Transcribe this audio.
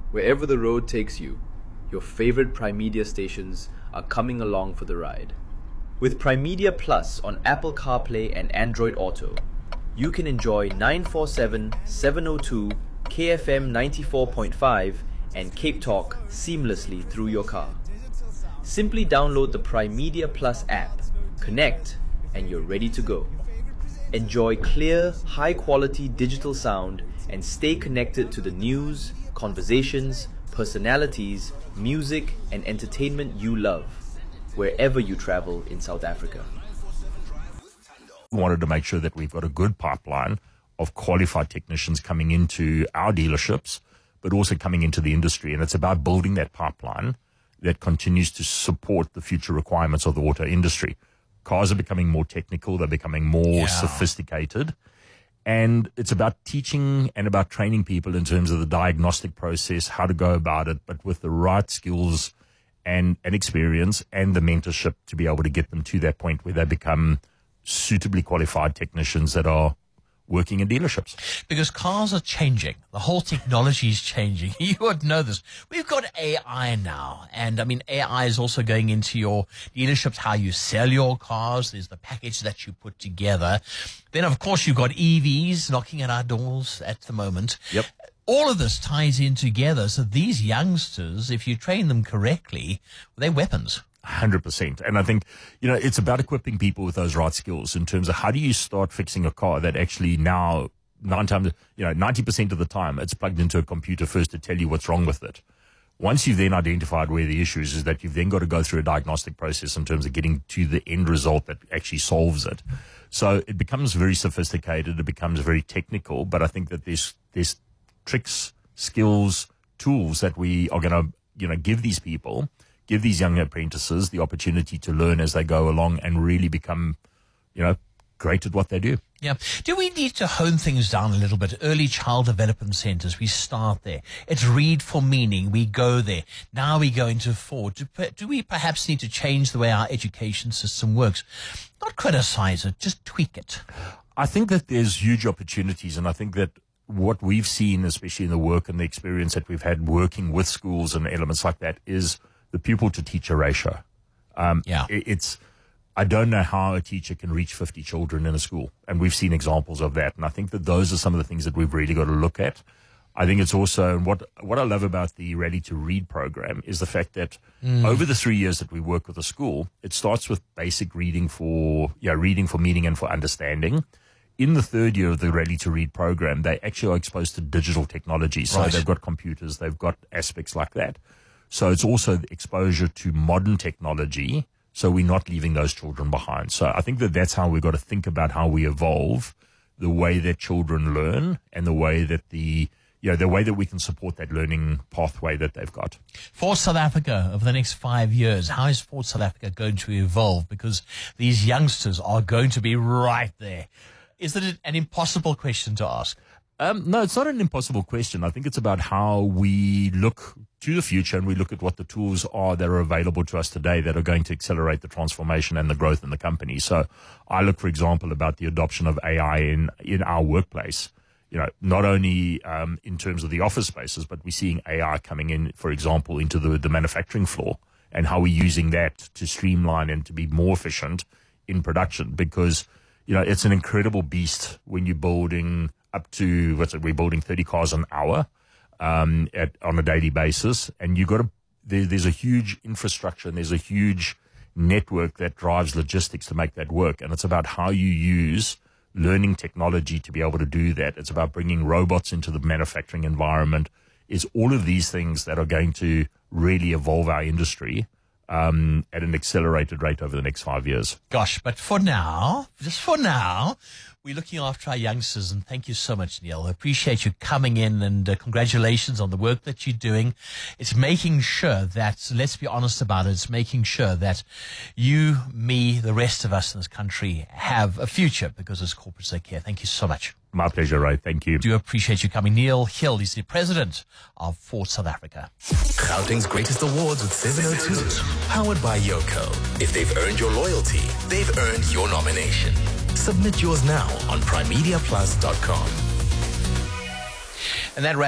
Wherever the road takes you, your favorite Primedia stations are coming along for the ride. With Primedia Plus on Apple CarPlay and Android Auto, you can enjoy 947, 702, KFM 94.5 and Cape Talk seamlessly through your car. Simply download the Primedia Plus app, connect, and you're ready to go. Enjoy clear, high-quality digital sound and stay connected to the news, conversations, personalities, music, and entertainment you love, wherever you travel in South Africa. We wanted to make sure that we've got a good pipeline of qualified technicians coming into our dealerships, but also coming into the industry. And it's about building that pipeline that continues to support the future requirements of the auto industry. Cars are becoming more technical, they're becoming more sophisticated. And it's about teaching and about training people in terms of the diagnostic process, how to go about it, but with the right skills and experience and the mentorship to be able to get them to that point where they become suitably qualified technicians that are working in dealerships. Because cars are changing. The whole technology is changing. You would know this. We've got AI now. And I mean, AI is also going into your dealerships, how you sell your cars. There's the package that you put together. Then, of course, you've got EVs knocking at our doors at the moment. Yep. All of this ties in together. So these youngsters, if you train them correctly, they're weapons. 100%. And I think, it's about equipping people with those right skills in terms of how do you start fixing a car that actually now 90% of the time it's plugged into a computer first to tell you what's wrong with it. Once you've then identified where the issue is that you've then got to go through a diagnostic process in terms of getting to the end result that actually solves it. So it becomes very sophisticated. It becomes very technical, but I think that there's tricks, skills, tools that we are going to, give these people, give these young apprentices the opportunity to learn as they go along and really become, great at what they do. Yeah. Do we need to hone things down a little bit? Early child development centers, we start there. It's read for meaning. We go there. Now we go into Ford. Do we perhaps need to change the way our education system works? Not criticize it, just tweak it. I think that there's huge opportunities, and I think that what we've seen, especially in the work and the experience that we've had working with schools and elements like that, is the pupil to teacher ratio. I don't know how a teacher can reach 50 children in a school. And we've seen examples of that. And I think that those are some of the things that we've really got to look at. I think it's also what I love about the Ready to Read program is the fact that over the 3 years that we work with a school, it starts with basic reading for meaning and for understanding. In the third year of the Ready to Read program, they actually are exposed to digital technology. So they've got computers, they've got aspects like that. So it's also the exposure to modern technology, so we're not leaving those children behind. So I think that that's how we've got to think about how we evolve the way that children learn and the way that the way that we can support that learning pathway that they've got. For South Africa, over the next 5 years, how is Ford South Africa going to evolve? Because these youngsters are going to be right there. Is it an impossible question to ask? No, it's not an impossible question. I think it's about how we look to the future and we look at what the tools are that are available to us today that are going to accelerate the transformation and the growth in the company. So I look, for example, about the adoption of AI in our workplace, not only in terms of the office spaces, but we're seeing AI coming in, for example, into the manufacturing floor and how we're using that to streamline and to be more efficient in production because, it's an incredible beast when you're building up to, we're building 30 cars an hour on a daily basis. And there's a huge infrastructure and there's a huge network that drives logistics to make that work. And it's about how you use learning technology to be able to do that. It's about bringing robots into the manufacturing environment. It's all of these things that are going to really evolve our industry at an accelerated rate over the next 5 years. Gosh, but for now, we're looking after our youngsters, and thank you so much, Neil. I appreciate you coming in, and congratulations on the work that you're doing. It's making sure that, let's be honest about it, it's making sure that you, me, the rest of us in this country have a future because as corporates they care. Thank you so much. My pleasure, Ray. Thank you. Do appreciate you coming. Neil Hill, he's the president of Ford South Africa. Gauteng's Greatest Awards with 702. Powered by Yoko. If they've earned your loyalty, they've earned your nomination. Submit yours now on primediaplus.com. And that